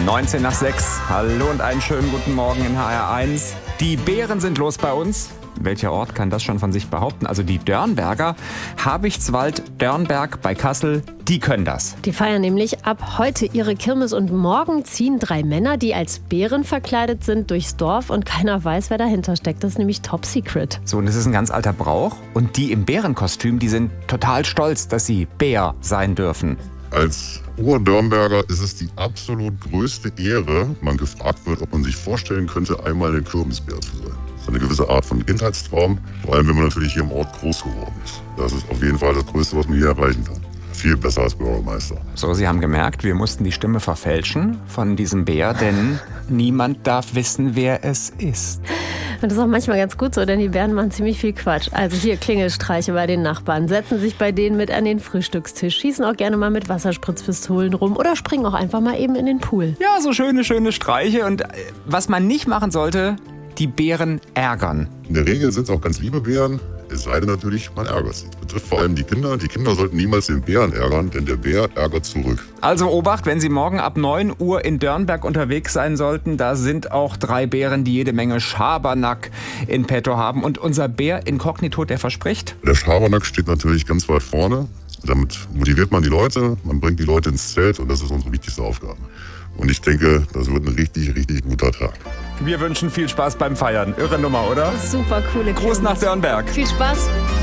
19 nach 6. Hallo und einen schönen guten Morgen in HR1. Die Bären sind los bei uns. Welcher Ort kann das schon von sich behaupten? Also die Dörnberger, Habichtswald, Dörnberg bei Kassel, die können das. Die feiern nämlich ab heute ihre Kirmes und morgen ziehen 3 Männer, die als Bären verkleidet sind, durchs Dorf und keiner weiß, wer dahinter steckt. Das ist nämlich top secret. So, und das ist ein ganz alter Brauch. Und die im Bärenkostüm, die sind total stolz, dass sie Bär sein dürfen. Als Urdörnberger ist es die absolut größte Ehre, man gefragt wird, ob man sich vorstellen könnte, einmal ein Kirmesbär zu sein. Das ist eine gewisse Art von Kindheitstraum, vor allem wenn man natürlich hier im Ort groß geworden ist. Das ist auf jeden Fall das Größte, was man hier erreichen kann. Viel besser als Bürgermeister. So, Sie haben gemerkt, wir mussten die Stimme verfälschen von diesem Bär, denn niemand darf wissen, wer es ist. Und das ist auch manchmal ganz gut so, denn die Bären machen ziemlich viel Quatsch. Also hier Klingelstreiche bei den Nachbarn, setzen sich bei denen mit an den Frühstückstisch, schießen auch gerne mal mit Wasserspritzpistolen rum oder springen auch einfach mal eben in den Pool. Ja, so schöne Streiche. Und was man nicht machen sollte, die Bären ärgern. In der Regel sind es auch ganz liebe Bären, es sei denn natürlich, man ärgert sie. Das betrifft vor allem die Kinder. Die Kinder sollten niemals den Bären ärgern, denn der Bär ärgert zurück. Also Obacht, wenn Sie morgen ab 9 Uhr in Dörnberg unterwegs sein sollten, da sind auch 3 Bären, die jede Menge Schabernack in petto haben. Und unser Bär Inkognito, der verspricht? Der Schabernack steht natürlich ganz weit vorne. Damit motiviert man die Leute, man bringt die Leute ins Zelt und das ist unsere wichtigste Aufgabe. Und ich denke, das wird ein richtig, richtig guter Tag. Wir wünschen viel Spaß beim Feiern. Irre Nummer, oder? Super coole Gruß nach Dörnberg. Viel Spaß.